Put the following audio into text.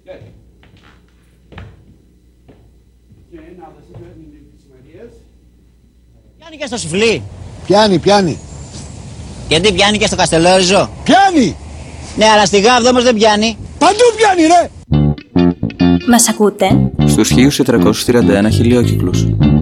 Πιάνει και στο Σουφλί. Πιάνει. Γιατί πιάνει και στο Καστελόριζο. Πιάνει. Ναι, αλλά στη Γάβδο όμως δεν πιάνει. Παντού πιάνει ρε. Μας ακούτε? Στους 1431 χιλιόκυκλους.